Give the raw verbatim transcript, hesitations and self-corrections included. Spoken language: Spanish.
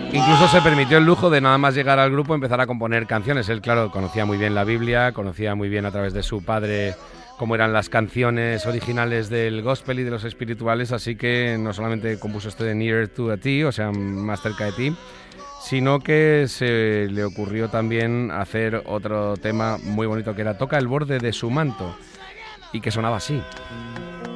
Incluso se permitió el lujo de nada más llegar al grupo empezar a componer canciones. Él, claro, conocía muy bien la Biblia, conocía muy bien a través de su padre cómo eran las canciones originales del gospel y de los espirituales, así que no solamente compuso este de Nearer to a Thee, o sea, más cerca de ti, sino que se le ocurrió también hacer otro tema muy bonito que era Toca el borde de su manto, y que sonaba así.